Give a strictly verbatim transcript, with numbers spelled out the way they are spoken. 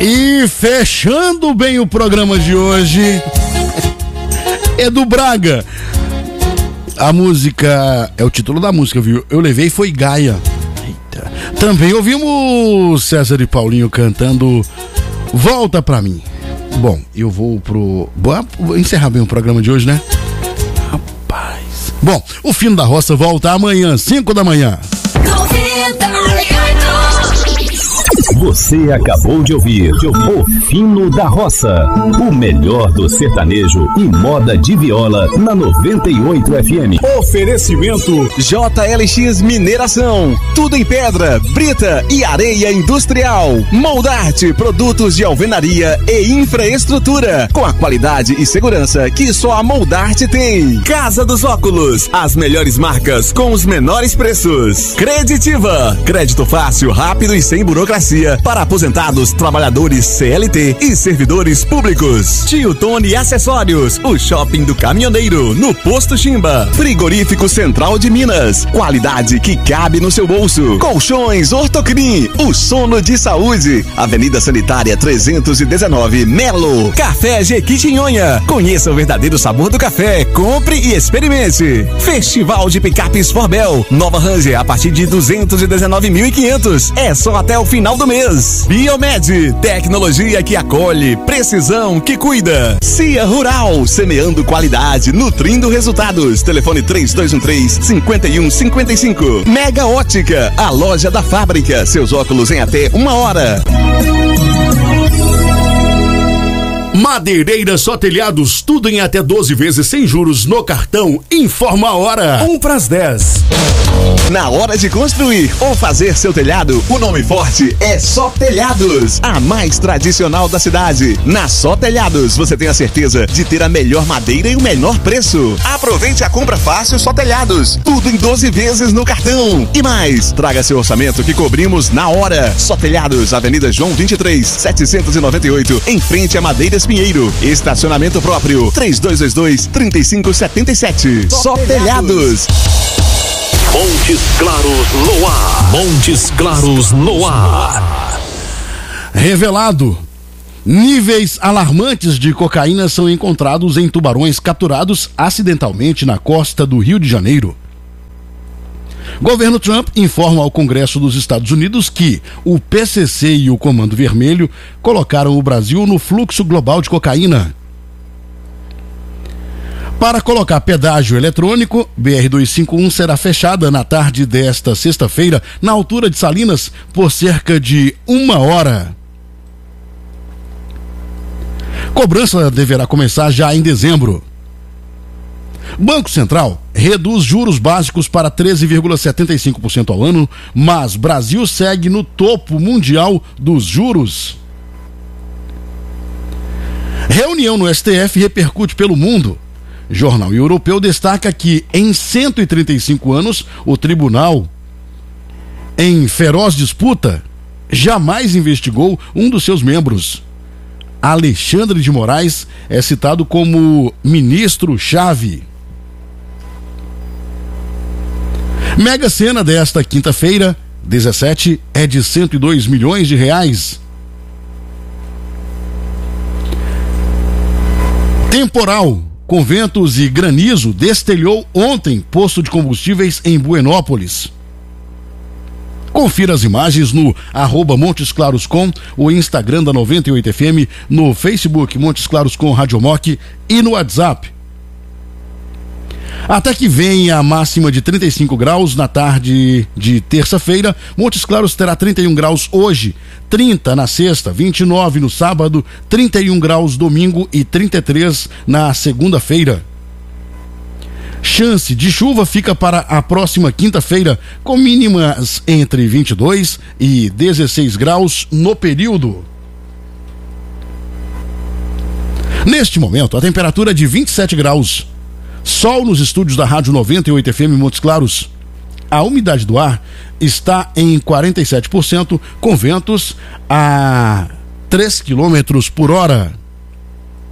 E fechando bem o programa de hoje, Edu Braga. A música, é o título da música, viu? Eu levei foi Gaia. Eita. Também ouvimos César e Paulinho cantando Volta Pra Mim. Bom, eu vou pro... Vou encerrar bem o programa de hoje, né? Rapaz. Bom, o Fino da Roça volta amanhã, cinco da manhã. Você acabou de ouvir O Fino da Roça, o melhor do sertanejo e moda de viola na noventa e oito F M. Oferecimento J L X Mineração, tudo em pedra, brita e areia industrial. Moldarte, produtos de alvenaria e infraestrutura, com a qualidade e segurança que só a Moldarte tem. Casa dos Óculos, as melhores marcas com os menores preços. Creditiva, crédito fácil, rápido e sem burocracia para aposentados, trabalhadores C L T e servidores públicos. Tio Tony Acessórios, o shopping do caminhoneiro, no Posto Chimba. Frigorífico Central de Minas, qualidade que cabe no seu bolso. Colchões Ortocrim, o sono de saúde. Avenida Sanitária trezentos e dezenove, Melo. Café Jequitinhonha, conheça o verdadeiro sabor do café, compre e experimente. Festival de Picapes Forbel, Nova Ranger a partir de duzentos e dezenove mil e quinhentos, é só até o final do mês. Biomed, tecnologia que acolhe, precisão que cuida. Cia Rural, semeando qualidade, nutrindo resultados. Telefone três dois um três, cinco um cinco cinco. Mega Ótica, a loja da fábrica. Seus óculos em até uma hora. Madeireira Só Telhados, tudo em até doze vezes sem juros no cartão. Informa a hora. Um pras dez. Na hora de construir ou fazer seu telhado, o nome forte é Só Telhados, a mais tradicional da cidade. Na Só Telhados, você tem a certeza de ter a melhor madeira e o menor preço. Aproveite a compra fácil Só Telhados, tudo em doze vezes no cartão. E mais, traga seu orçamento que cobrimos na hora. Só Telhados, Avenida João vinte e três, setecentos e noventa e oito, em frente a Madeiras Pinheiro. Estacionamento próprio, três dois dois dois, três cinco sete sete. Só Telhados. Montes Claros no ar. Montes Claros no ar. Revelado. Níveis alarmantes de cocaína são encontrados em tubarões capturados acidentalmente na costa do Rio de Janeiro. Governo Trump informa ao Congresso dos Estados Unidos que o P C C e o Comando Vermelho colocaram o Brasil no fluxo global de cocaína. Para colocar pedágio eletrônico, B R duzentos e cinquenta e um será fechada na tarde desta sexta-feira, na altura de Salinas, por cerca de uma hora. Cobrança deverá começar já em dezembro. Banco Central reduz juros básicos para treze vírgula setenta e cinco por cento ao ano, mas Brasil segue no topo mundial dos juros. Reunião no S T F repercute pelo mundo. Jornal Europeu destaca que em cento e trinta e cinco anos, o tribunal, em feroz disputa, jamais investigou um dos seus membros. Alexandre de Moraes é citado como ministro-chave. Mega Sena desta quinta-feira, dezessete, é de cento e dois milhões de reais. Temporal com ventos e granizo destelhou ontem posto de combustíveis em Buenópolis. Confira as imagens no arroba Montes Claros Com, o Instagram da noventa e oito F M, no Facebook Montes Claros Com Rádio Moc e no WhatsApp. Até que venha a máxima de trinta e cinco graus na tarde de terça-feira. Montes Claros terá trinta e um graus hoje, trinta na sexta, vinte e nove no sábado, trinta e um graus domingo e trinta e três na segunda-feira. Chance de chuva fica para a próxima quinta-feira, com mínimas entre vinte e dois e dezesseis graus no período. Neste momento, a temperatura é de vinte e sete graus. Sol nos estúdios da Rádio noventa e oito F M Montes Claros. A umidade do ar está em quarenta e sete por cento, com ventos a três quilômetros por hora.